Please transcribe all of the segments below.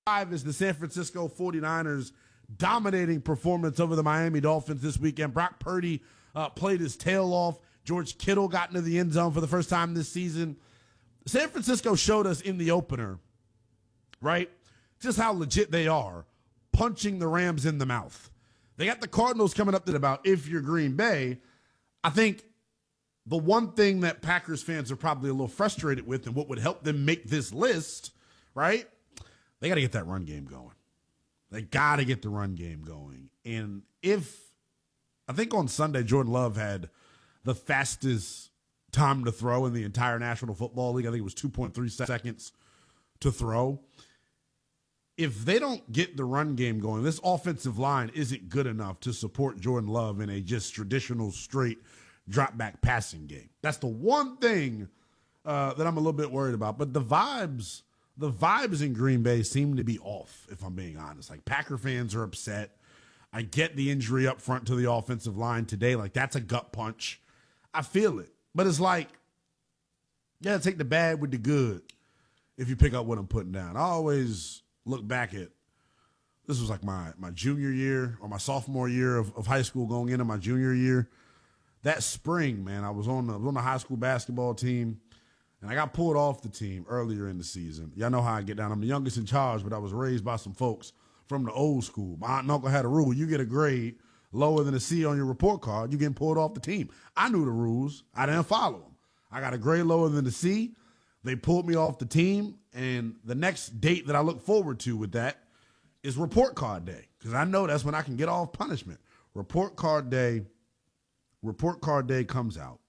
5 is the San Francisco 49ers dominating performance over the Miami Dolphins this weekend. Brock Purdy played his tail off. George Kittle got into the end zone for the first time this season. San Francisco showed us in the opener, right, just how legit they are, punching the Rams in the mouth. They got the Cardinals coming up to about if you're Green Bay. I think the one thing that Packers fans are probably a little frustrated with and what would help them make this list, right, they got to get that run game going. They got to get the run game going. And I think on Sunday, Jordan Love had the fastest time to throw in the entire National Football League. I think it was 2.3 seconds to throw. If they don't get the run game going, this offensive line isn't good enough to support Jordan Love in a just traditional straight drop back passing game. That's the one thing that I'm a little bit worried about. But the vibes in Green Bay seem to be off, if I'm being honest. Like, Packer fans are upset. I get the injury up front to the offensive line today. Like, that's a gut punch. I feel it. But it's like, you got to take the bad with the good if you pick up what I'm putting down. I always look back at, this was like my junior year or my sophomore year of high school going into my junior year. That spring, man, I was on the high school basketball team, and I got pulled off the team earlier in the season. Y'all know how I get down. I'm the youngest in charge, but I was raised by some folks from the old school. My aunt and uncle had a rule. You get a grade lower than a C on your report card, you getting pulled off the team. I knew the rules. I didn't follow them. I got a grade lower than a C. They pulled me off the team, and the next date that I look forward to with that is report card day, because I know that's when I can get off punishment. Report card day comes out,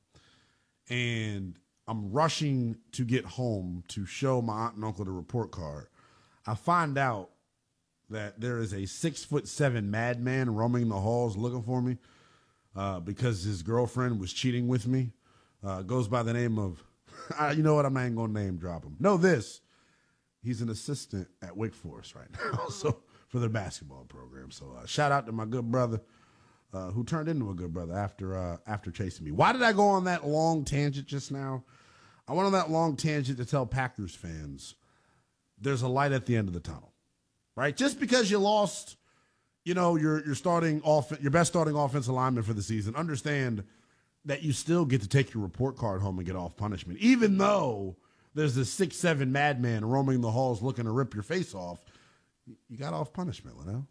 and I'm rushing to get home to show my aunt and uncle the report card. I find out that there is a 6'7" madman roaming the halls looking for me because his girlfriend was cheating with me. Goes by the name of, you know what, I'm not even going to name drop him. Know this, he's an assistant at Wake Forest right now, so for their basketball program. So shout out to my good brother who turned into a good brother after chasing me. Why did I go on that long tangent just now? I went on that long tangent to tell Packers fans there's a light at the end of the tunnel. Right, just because you lost, your best starting offensive lineman for the season, understand that you still get to take your report card home and get off punishment, even though there's this 6'7" madman roaming the halls looking to rip your face off. You got off punishment, Linnell.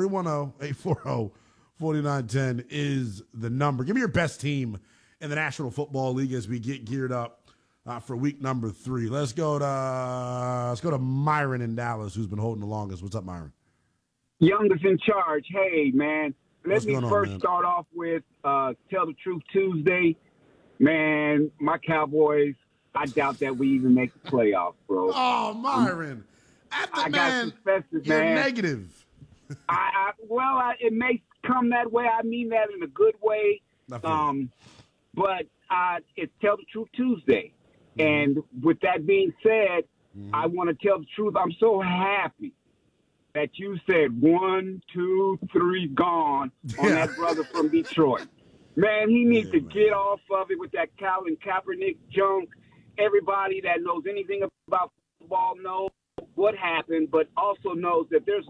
310-840-4910 is the number. Give me your best team in the National Football League as we get geared up for week number 3. Let's go to Myron in Dallas, who's been holding the longest. What's up, Myron? Youngest in charge. Hey, man. Let me first start off with Tell the Truth Tuesday. Man, my Cowboys, I doubt that we even make the playoffs, bro. Oh, Myron. I got suspected, you're man. Negative. It may come that way. I mean that in a good way. But it's Tell the Truth Tuesday. And with that being said, I want to tell the truth. I'm so happy that you said 1, 2, 3 gone on that brother from Detroit. Man, he needs to get off of it with that Colin Kaepernick junk. Everybody that knows anything about football knows what happened, but also knows that there's